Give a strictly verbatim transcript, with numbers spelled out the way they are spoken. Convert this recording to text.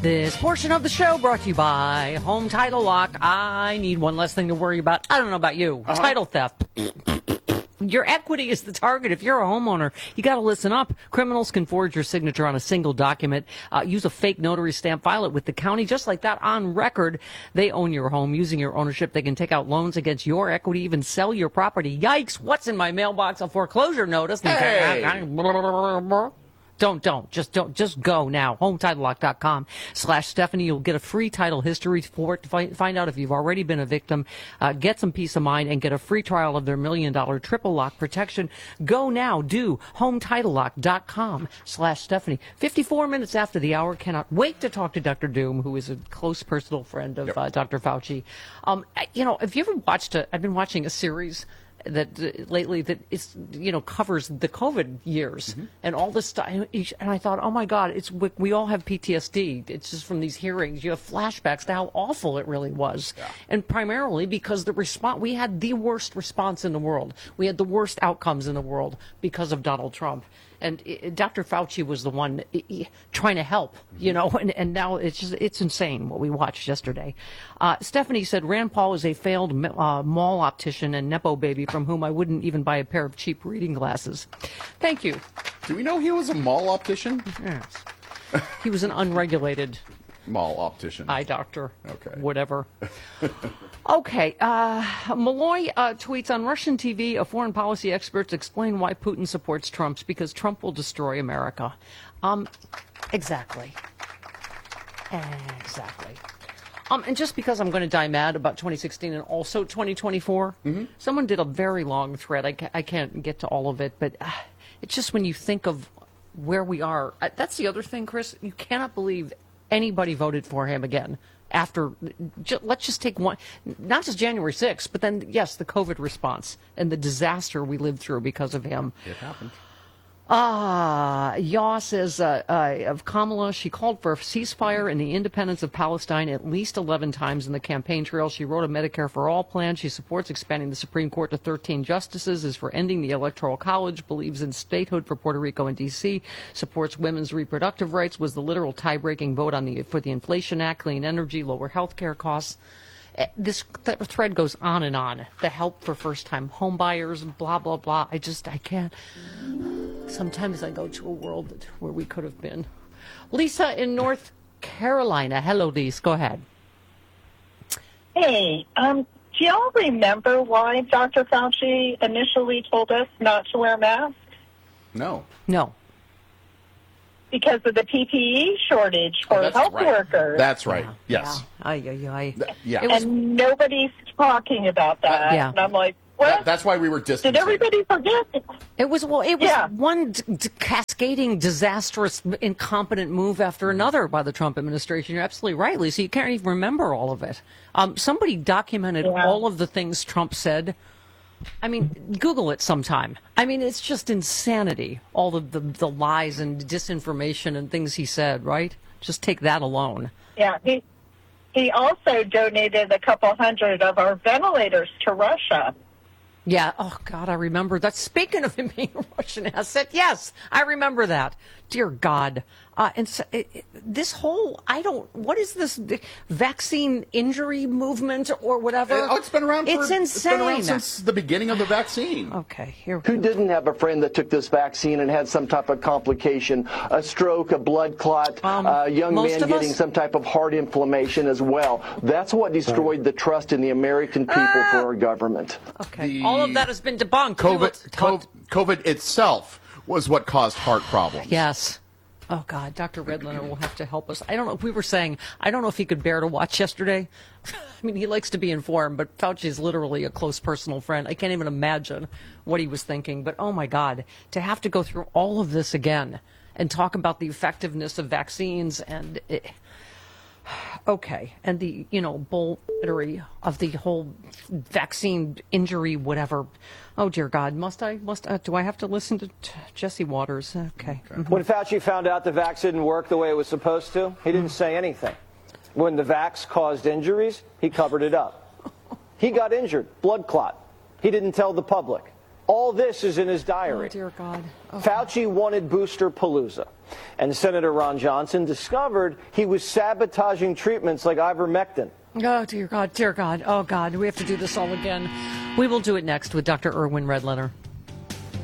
This portion of the show brought to you by Home Title Lock. I need one less thing to worry about. I don't know about you. Uh-huh. Title theft. Your equity is the target. If you're a homeowner, you got to listen up. Criminals can forge your signature on a single document, uh, use a fake notary stamp, file it with the county, just like that on record. They own your home. Using your ownership, they can take out loans against your equity, even sell your property. Yikes, what's in my mailbox? A foreclosure notice. Hey. Don't, don't. Just don't. Just go now. home title lock dot com slash Stephanie. You'll get a free title history report to find, find out if you've already been a victim. Uh, get some peace of mind and get a free trial of their million dollar triple lock protection. Go now. Do home title lock dot com slash Stephanie. fifty-four minutes after the hour. Cannot wait to talk to Doctor Doom, who is a close personal friend of yep. uh, Doctor Fauci. Um, you know, have you ever watched a, I've been watching a series that uh, lately that it's, you know, covers the COVID years mm-hmm. and all this stuff. And I thought, oh my God, it's we, we all have P T S D. It's just from these hearings. You have flashbacks to how awful it really was. Yeah. And primarily because the response, we had the worst response in the world. We had the worst outcomes in the world because of Donald Trump. And it, Doctor Fauci was the one he, trying to help, you know, and, and now it's just, it's insane what we watched yesterday. Uh, Stephanie said Rand Paul is a failed uh, mall optician and Nepo baby from whom I wouldn't even buy a pair of cheap reading glasses. Thank you. Do we know he was a mall optician? Yes. He was an unregulated mall optician. Eye doctor. Okay. Whatever. Okay. Uh, Malloy uh, tweets on Russian T V, a foreign policy experts explain why Putin supports Trump's because Trump will destroy America. Um, exactly. Exactly. Um, and just because I'm going to die mad about twenty sixteen and also twenty twenty-four, mm-hmm. someone did a very long thread. I, ca- I can't get to all of it, but uh, it's just when you think of where we are. Uh, that's the other thing, Chris. You cannot believe anybody voted for him again after, ju- let's just take one, not just January sixth, but then, yes, the COVID response and the disaster we lived through because of him. It happened. Ah, Yaw says uh, uh, of Kamala, she called for a ceasefire and the independence of Palestine at least eleven times in the campaign trail. She wrote a Medicare for All plan. She supports expanding the Supreme Court to thirteen justices, is for ending the Electoral College, believes in statehood for Puerto Rico and D C, supports women's reproductive rights, was the literal tie-breaking vote on the for the Inflation Act, clean energy, lower health care costs. This th- thread goes on and on. The help for first-time home buyers, blah, blah, blah. I just, I can't. Sometimes I go to a world that, where we could have been. Lisa in North Carolina. Hello, Lisa. Go ahead. Hey, um, do y'all remember why Doctor Fauci initially told us not to wear masks? No. No. Because of the P P E shortage for oh, health right. workers. That's right. Yeah. Yes. Yeah. Aye, aye, aye. Th- yeah. It was, and nobody's talking about that. Yeah. And I'm like, what? That, that's why we were distancing. Did everybody forget? It was well. It was Yeah. one d- d- cascading, disastrous, incompetent move after another by the Trump administration. You're absolutely right, Lisa. You can't even remember all of it. Um, somebody documented Yeah. all of the things Trump said. I mean, Google it sometime. I mean, it's just insanity. All of the, the lies and disinformation and things he said. Right? Just take that alone. Yeah. He, he also donated a couple hundred of our ventilators to Russia. Yeah. Oh, God, I remember that. Speaking of him being a Russian asset, yes, I remember that. Dear God. Uh, and so, it, it, this whole, I don't, what is this vaccine injury movement or whatever? Oh, it's been around for, It's insane. It's been around since the beginning of the vaccine. Okay, here Who didn't have a friend that took this vaccine and had some type of complication, a stroke, a blood clot, Um, a young most man of getting us? some type of heart inflammation as well. That's what destroyed the trust in the American people Ah! for our government. Okay, The all of that has been debunked. We will COVID, talk- COVID, COVID itself was what caused heart problems. Yes. Oh, God, Doctor Redlener will have to help us. I don't know if we were saying, I don't know if he could bear to watch yesterday. I mean, he likes to be informed, but Fauci is literally a close personal friend. I can't even imagine what he was thinking. But, oh, my God, to have to go through all of this again and talk about the effectiveness of vaccines and... It, okay, and the, you know, bullshittery of the whole vaccine injury, whatever. Oh, dear God, must I, must I, do I have to listen to t- Jesse Waters? Okay. okay. When Fauci found out the vax didn't work the way it was supposed to, he didn't say anything. When the vax caused injuries, he covered it up. He got injured, blood clot. He didn't tell the public. All this is in his diary. Oh, dear God. Okay. Fauci wanted booster palooza. And Senator Ron Johnson discovered he was sabotaging treatments like ivermectin. Oh, dear God, dear God. Oh, God, we have to do this all again. We will do it next with Doctor Irwin Redletter.